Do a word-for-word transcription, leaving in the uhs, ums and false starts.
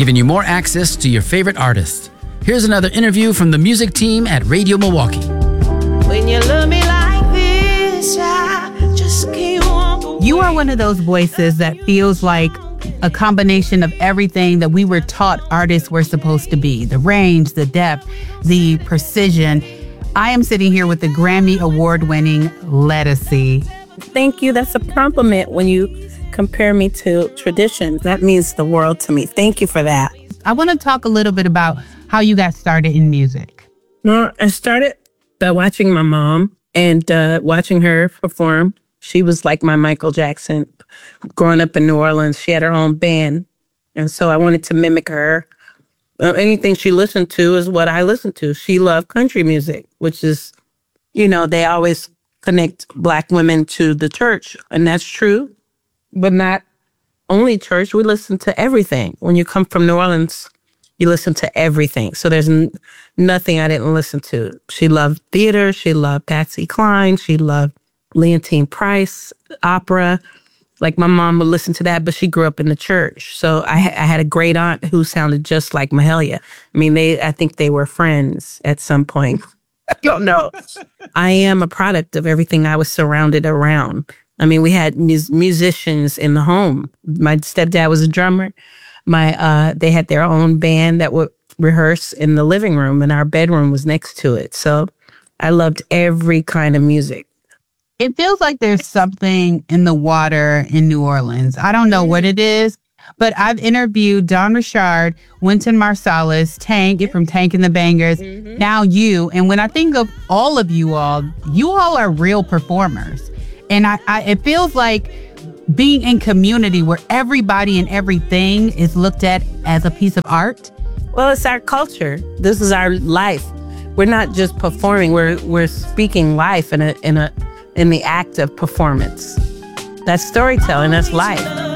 giving you more access to your favorite artists. Here's another interview from the music team at Radio Milwaukee. When you love me like this, I just can't walk away. You are one of those voices that feels like a combination of everything that we were taught artists were supposed to be. The range, the depth, the precision. I am sitting here with the Grammy Award-winning Ledisi. Thank you. That's a compliment when you compare me to tradition. That means the world to me. Thank you for that. I want to talk a little bit about how you got started in music. No, I started by watching my mom and uh, watching her perform. She was like my Michael Jackson. Growing up in New Orleans, she had her own band. And so I wanted to mimic her. Uh, anything she listened to is what I listened to. She loved country music, which is, you know, they always connect Black women to the church. And that's true, but not only church. We listen to everything. When you come from New Orleans, you listen to everything. So there's n- nothing I didn't listen to. She loved theater. She loved Patsy Cline. She loved Leontyne Price, opera. Like my mom would listen to that, but she grew up in the church. So I, ha- I had a great aunt who sounded just like Mahalia. I mean, they. I think they were friends at some point. I don't know. I am a product of everything I was surrounded around. I mean, we had mus- musicians in the home. My stepdad was a drummer. My uh, they had their own band that would rehearse in the living room, and our bedroom was next to it. So I loved every kind of music. It feels like there's something in the water in New Orleans. I don't know what it is, but I've interviewed Dawn Richard, Wynton Marsalis, Tank from Tank and the Bangers, mm-hmm. now you. And when I think of all of you all, you all are real performers. And I, I it feels like being in community where everybody and everything is looked at as a piece of art. Well, it's our culture. This is our life. We're not just performing. We're we're speaking life in a in a in the act of performance. That's storytelling. That's life.